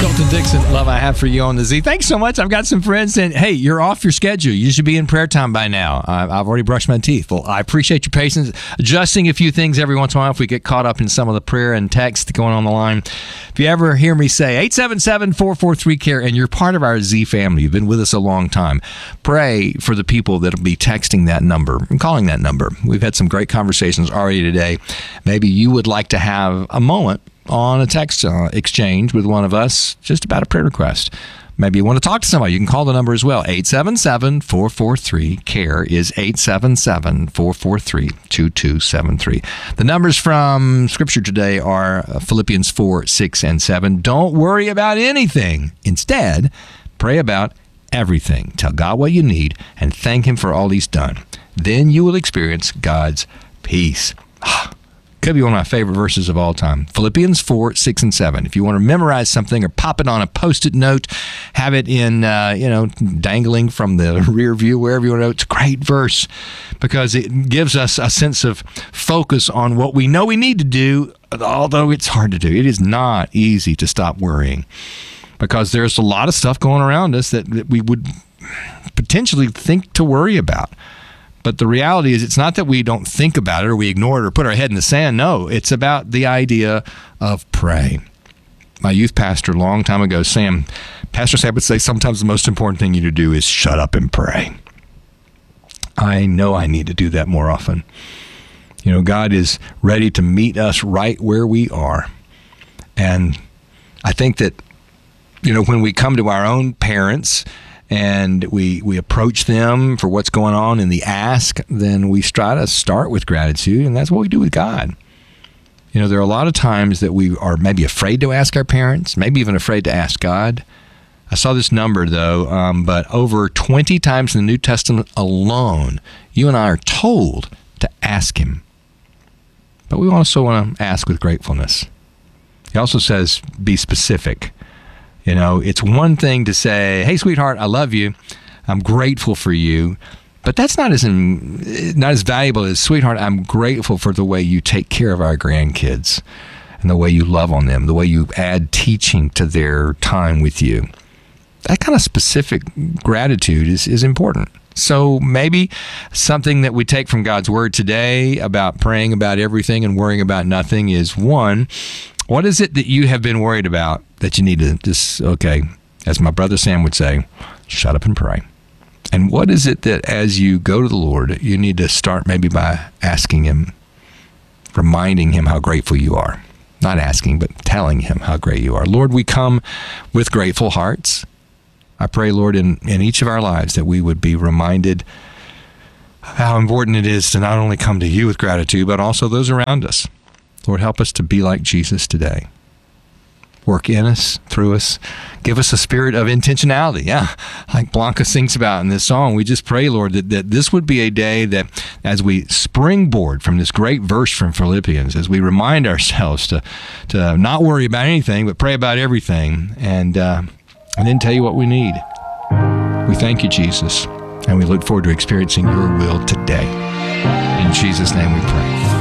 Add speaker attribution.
Speaker 1: Colton Dixon, Love I Have for You on the Z. Thanks so much. I've got some friends saying, hey, you're off your schedule. You should be in prayer time by now. I've already brushed my teeth. Well, I appreciate your patience. Adjusting a few things every once in a while if we get caught up in some of the prayer and text going on the line. If you ever hear me say 877-443-CARE and you're part of our Z family, you've been with us a long time, pray for the people that will be texting that number and calling that number. We've had some great conversations already today. Maybe you would like to have a moment on a text exchange with one of us just about a prayer request. Maybe you want to talk to somebody. You can call the number as well. 877-443-CARE is 877-443-2273. The numbers from Scripture today are Philippians 4, 6, and 7. Don't worry about anything. Instead, pray about everything. Tell God what you need and thank Him for all He's done. Then you will experience God's peace. Could be one of my favorite verses of all time. Philippians 4, 6, and 7. If you want to memorize something or pop it on a Post-it note, have it in, dangling from the rear view, wherever you want to know, it's a great verse because it gives us a sense of focus on what we know we need to do, although it's hard to do. It is not easy to stop worrying because there's a lot of stuff going around us that we would potentially think to worry about. But the reality is it's not that we don't think about it or we ignore it or put our head in the sand. No, it's about the idea of pray. My youth pastor a long time ago, Pastor Sam would say sometimes the most important thing you need to do is shut up and pray. I know I need to do that more often. You know, God is ready to meet us right where we are. And I think that, when we come to our own parents and we approach them for what's going on in the ask, then we try to start with gratitude, and that's what we do with God. There are a lot of times that we are maybe afraid to ask our parents, maybe even afraid to ask God. I saw this number, though, but over 20 times in the New Testament alone, you and I are told to ask Him. But we also want to ask with gratefulness. He also says, be specific. It's one thing to say, hey, sweetheart, I love you. I'm grateful for you. But that's not as valuable as, sweetheart, I'm grateful for the way you take care of our grandkids and the way you love on them, the way you add teaching to their time with you. That kind of specific gratitude is important. So maybe something that we take from God's Word today about praying about everything and worrying about nothing is, one, what is it that you have been worried about that you need to just, as my brother Sam would say, shut up and pray? And what is it that as you go to the Lord, you need to start maybe by asking Him, reminding Him how grateful you are? Not asking, but telling Him how great you are. Lord, we come with grateful hearts. I pray, Lord, in each of our lives that we would be reminded how important it is to not only come to You with gratitude, but also those around us. Lord, help us to be like Jesus today. Work in us, through us. Give us a spirit of intentionality. Yeah, like Blanca sings about in this song. We just pray, Lord, that this would be a day that as we springboard from this great verse from Philippians, as we remind ourselves to not worry about anything, but pray about everything, and then tell You what we need. We thank You, Jesus, and we look forward to experiencing Your will today. In Jesus' name we pray.